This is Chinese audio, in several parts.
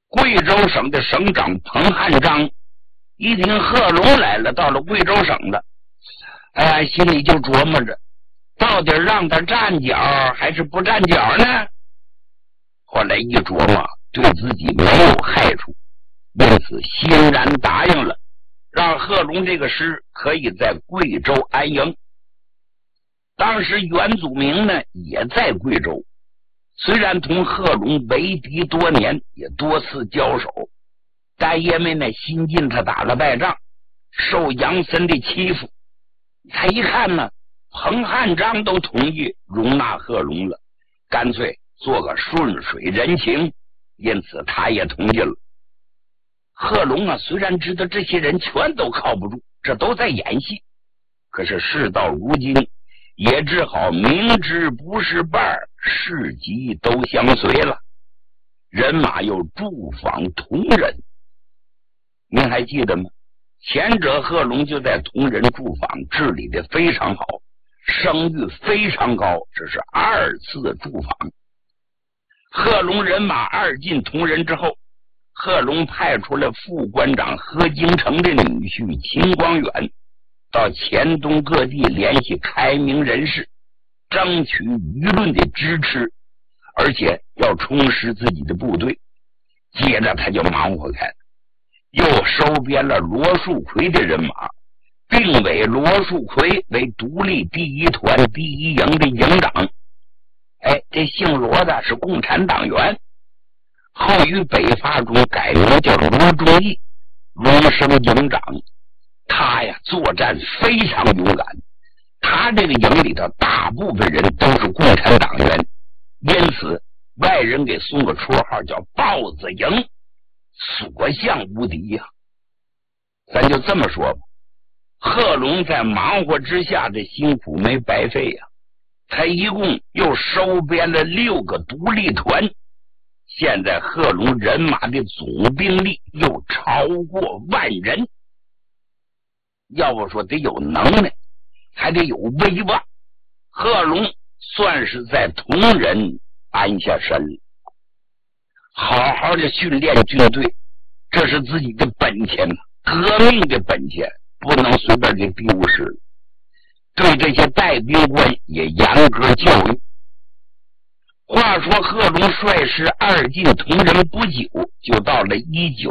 贵州省的省长彭汉章一听贺龙来了，到了贵州省了，心里就琢磨着，到底让他站脚还是不站脚呢？后来一琢磨，对自己没有害处，因此欣然答应了，让贺龙这个师可以在贵州安营。当时袁祖明呢也在贵州，虽然同贺龙为敌多年，也多次交手，但因为呢新近他打了败仗，受杨森的欺负，他一看呢彭汉章都同意容纳贺龙了，干脆做个顺水人情，因此他也同意了。贺龙啊，虽然知道这些人全都靠不住，这都在演戏，可是事到如今也只好明知不是伴，事急都相随了。人马又驻防铜仁，您还记得吗？前者贺龙就在铜仁驻防，治理的非常好，声誉非常高，这是2次驻防。贺龙人马2进铜仁之后，贺龙派出了副官长何京城的女婿秦光远，到黔东各地联系开明人士，争取舆论的支持，而且要充实自己的部队。接着他就忙活开了，又收编了罗树奎的人马，并委罗树奎为独立第1团第1营的营长。这姓罗的是共产党员，后于北伐中改名叫罗忠义，荣升营长。他呀作战非常勇敢，他这个营里头大部分人都是共产党员，因此外人给送个绰号叫豹子营，所向无敌呀。咱就这么说吧，贺龙在忙活之下的辛苦没白费呀，他一共又收编了6个独立团，现在贺龙人马的总兵力又超过10000人。要不说得有能耐，还得有威望，贺龙算是在铜仁安下身了。好好的训练军队，这是自己的本钱，革命的本钱，不能随便给丢失了。对这些带兵官也严格教育。话说贺龙率师2进铜仁不久，就到了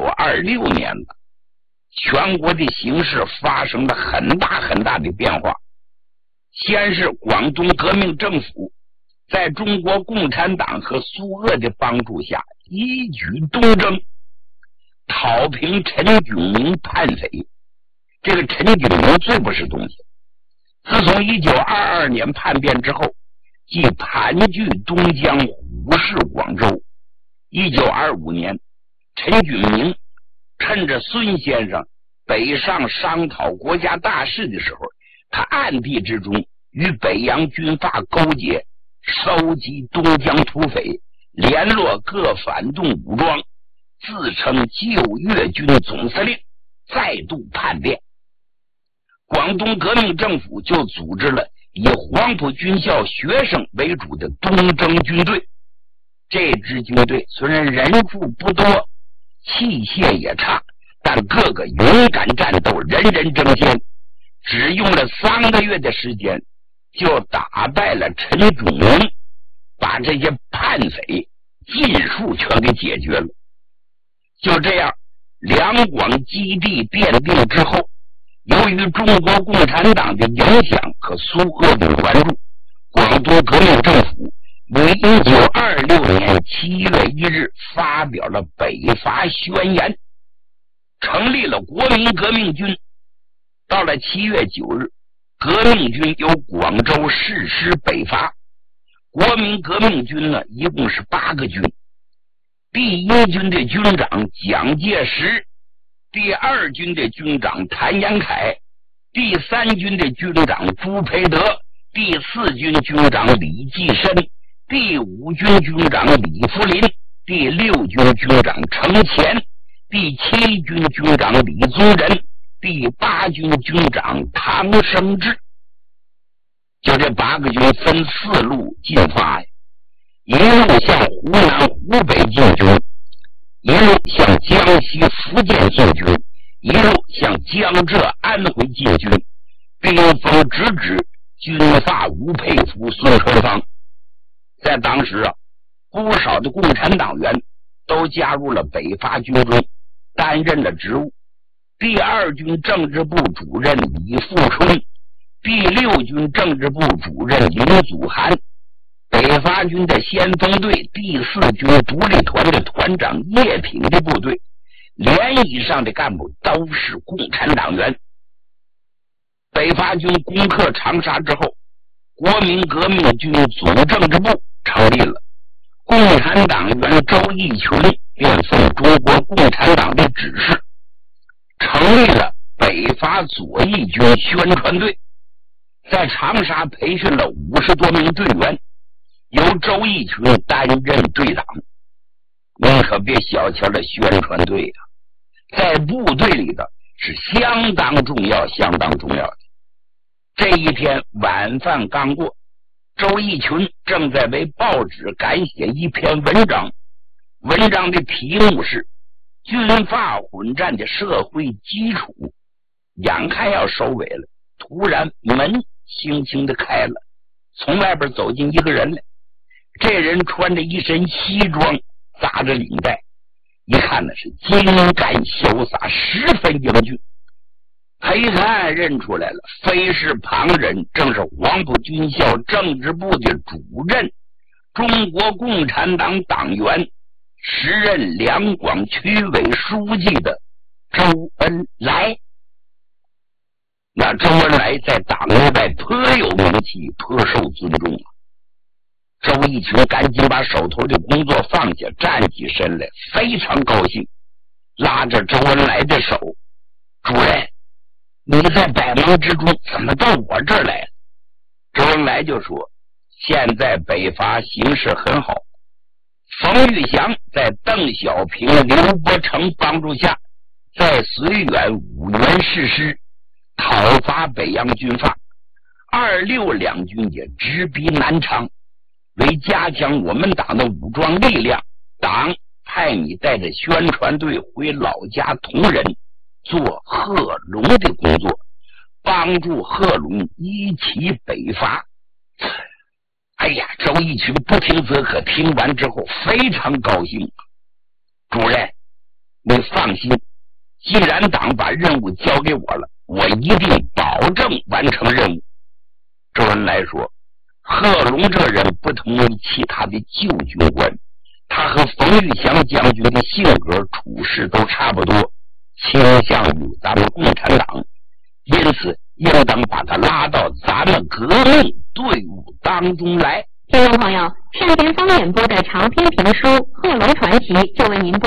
1926年了。全国的形势发生了很大的变化。先是广东革命政府在中国共产党和苏俄的帮助下一举东征，讨平陈炯明叛匪。这个陈炯明最不是东西，自从1922年叛变之后，即盘踞东江，虎视广州。1925年，陈炯明趁着孙先生北上商讨国家大事的时候，他暗地之中与北洋军阀勾结，收集东江土匪，联络各反动武装，自称救粤军总司令，再度叛变。广东革命政府就组织了以黄埔军校学生为主的东征军队。这支军队虽然人数不多，器械也差，但个个勇敢战斗，人人争先，只用了3个月的时间就打败了陈炯明，把这些叛匪尽数全给解决了。就这样，两广基地奠定之后，由于中国共产党的影响和苏俄的援助，广东革命政府于1926年7月1日发表了北伐宣言，成立了国民革命军。到了7月9日，革命军由广州誓师北伐。国民革命军呢，一共是8个军。第1军的军长蒋介石，第2军的军长谭延闿，第3军的军长朱培德，第4军军长李济深，第5军军长李福林，第6军军长程潜，第7军军长李宗仁，第8军军长唐生智。就这8个军分4路进发呀，一路向湖南湖北进军， 一路向江西、福建进军，一路向江浙、安徽进军，兵锋直指军阀吴佩孚、孙传芳。在当时啊，不少的共产党员都加入了北伐军中，担任了职务。第2军政治部主任李富春，第6军政治部主任林祖涵，北伐军的先锋队第4军独立团的团长叶挺的部队，连以上的干部都是共产党员。北伐军攻克长沙之后，国民革命军总政治部成立了，共产党员周逸群便奉中国共产党的指示，成立了北伐左翼军宣传队，在长沙培训了50多名队员，由周逸群担任队长。您可别小瞧了宣传队啊，在部队里的是相当重要的。这一天晚饭刚过，周逸群正在为报纸赶写一篇文章，文章的题目是军阀混战的社会基础。眼看要收尾了，突然门轻轻地开了，从外边走进一个人来。这人穿着一身西装，扎着领带，一看呢是精干潇洒，十分英俊。他一看认出来了，非是旁人，正是黄埔军校政治部的主任，中国共产党党员，时任两广区委书记的周恩来。那周恩来在党内外颇有名气，颇受尊重啊。周逸群赶紧把手头的工作放下，站起身来，非常高兴，拉着周恩来的手：“主任，你在百忙之中怎么到我这儿来了？”周恩来就说：“现在北伐形势很好，冯玉祥在邓小平、刘伯承帮助下，在绥远、五原誓师，讨伐北洋军阀，26两军也直逼南昌。为加强我们党的武装力量，党派你带着宣传队回老家同仁，做贺龙的工作，帮助贺龙一起北伐。”哎呀，周逸群不听则可，听完之后非常高兴。主任，你放心，既然党把任务交给我了，我一定保证完成任务。周恩来说，贺龙这人不同于其他的旧军官，他和冯玉祥将军的性格处事都差不多，倾向于咱们共产党，因此应当把他拉到咱们革命队伍当中来。 听众朋友，上边方演播的长篇评书《贺龙传奇》就为您播